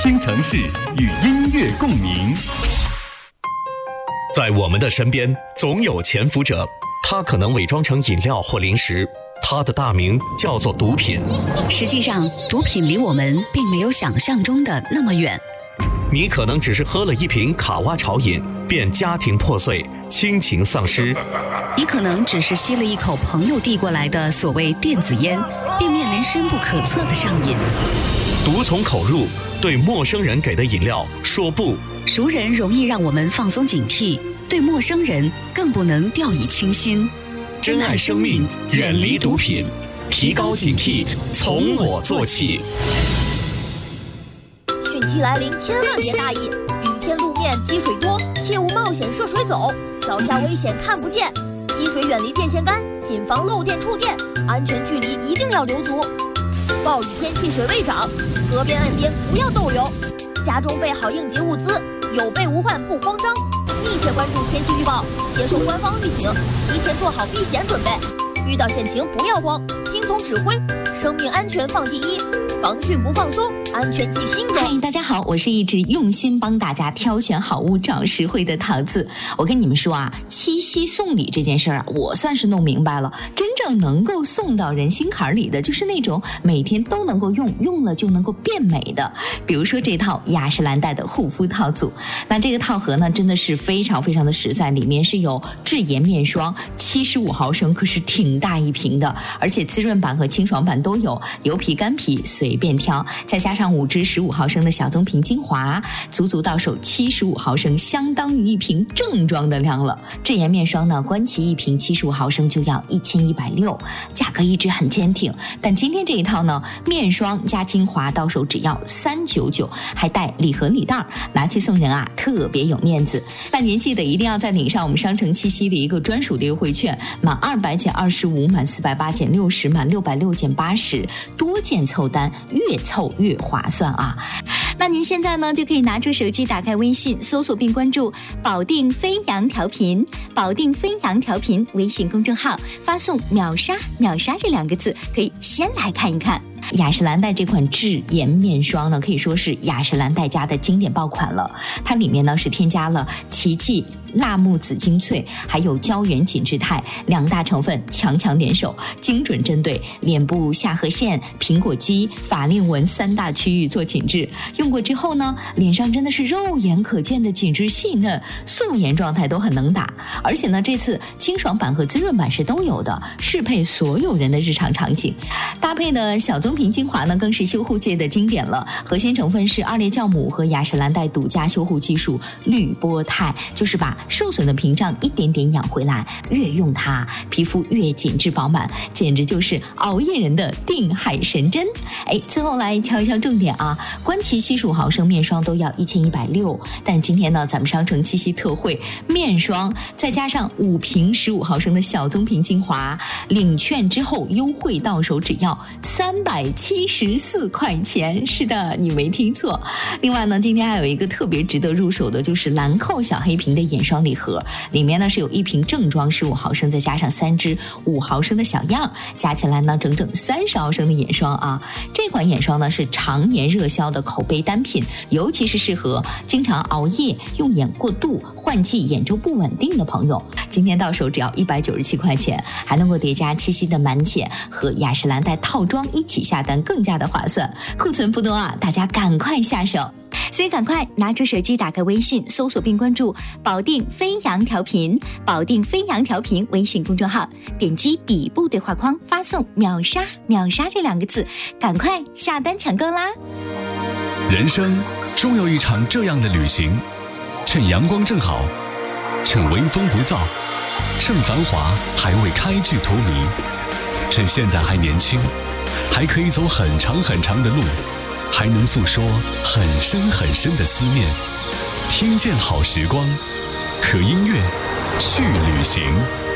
新城市与音乐共鸣。 在我们的身边总有潜伏者，他可能伪装成饮料或零食，他的大名叫做毒品。 实际上，毒品离我们并没有想象中的那么远。 你可能只是喝了一瓶卡哇潮饮，便家庭破碎，亲情丧失。 你可能只是吸了一口朋友递过来的所谓电子烟，并面临深不可测的上瘾。 毒从口入，对陌生人给的饮料说不。 熟人容易让我们放松警惕，对陌生人更不能掉以轻心。 珍爱生命，远离毒品，提高警惕，从我做起。 汛期来临，千万别大意。雨天路面积水多，切勿冒险涉水走。脚下危险看不见，积水远离电线杆，谨防漏电触电，安全距离一定要留足。暴雨天气水位涨，河边岸边不要逗留。家中备好应急物资，有备无患不慌张。密切关注天气预报，接受官方预警，提前做好避险准备。遇到险情不要慌，听从指挥，生命安全放第一。防汛不放松，安全记心中。 嗨，大家好，我是一直用心帮大家挑选好物、找实惠的桃子。我跟你们说啊，七夕送礼这件事儿啊，我算是弄明白了。真正能够送到人心坎里的，就是那种每天都能够用，用了就能够变美的。比如说这套雅诗兰黛的护肤套组，那这个套盒呢，真的是非常非常的实在，里面是有智妍面霜，75毫升，可是挺大一瓶的，而且滋润版和清爽版都有，油皮干皮随便挑，再加上5支15毫升的小棕瓶精华，足足到手75毫升，相当于一瓶正装的量了。智妍面霜呢，官旗一瓶75毫升就要1160，价格一直很坚挺。但今天这一套呢，面霜加精华到手只要399，还带礼盒礼袋，拿去送人啊，特别有面子。但您记得一定要再领上我们商城七夕的一个专属的优惠券，满200减25，满480减60，满660减80，多件凑单，越凑越划算啊！那您现在呢，就可以拿出手机，打开微信，搜索并关注保定飞扬调频，保定飞扬调频微信公众号，发送秒杀秒杀这2个字，可以先来看一看。雅诗兰黛这款智妍面霜呢，可以说是雅诗兰黛家的经典爆款了。它里面呢是添加了奇迹、辣木籽精粹还有胶原紧致肽2大成分，强强联手，精准针对脸部下颌线、苹果肌、法令纹3大区域做紧致。用过之后呢，脸上真的是肉眼可见的紧致细嫩，素颜状态都很能打。而且呢，这次清爽版和滋润版是都有的，适配所有人的日常场景。搭配的小棕瓶精华呢，更是修护界的经典了。核心成分是2列酵母和雅诗兰黛独家修护技术滤波肽，就是把受损的屏障一点点养回来，越用它皮肤越紧致饱满，简直就是熬夜人的定海神针。最后来敲一敲重点啊，官旗75毫升面霜都要1160，但是今天呢，咱们商城七夕特惠，面霜再加上5瓶15毫升的小棕瓶精华，领券之后优惠到手只要374块钱。是的，你没听错。另外呢，今天还有一个特别值得入手的，就是兰蔻小黑瓶的眼霜礼盒，里面呢是有1瓶正装15毫升，再加上3支5毫升的小样，加起来呢整整30毫升的眼霜啊。这款眼霜呢是常年热销的口碑单品，尤其是适合经常熬夜、用眼过度、换季眼周不稳定的朋友。今天到手只要197块钱，还能够叠加七夕的满减和雅诗兰黛套装一起下单，更加的划算。库存不多啊，大家赶快下手。所以赶快拿出手机，打开微信，搜索并关注保定飞扬调频，保定飞扬调频微信公众号，点击底部对话框，发送秒杀秒杀这2个字，赶快下单抢购啦！ 人生终有一场这样的旅行，趁阳光正好，趁微风不燥，趁繁华还未开至荼蘼，趁现在还年轻，还可以走很长很长的路，还能诉说很深很深的思念。听见好时光，和音乐去旅行。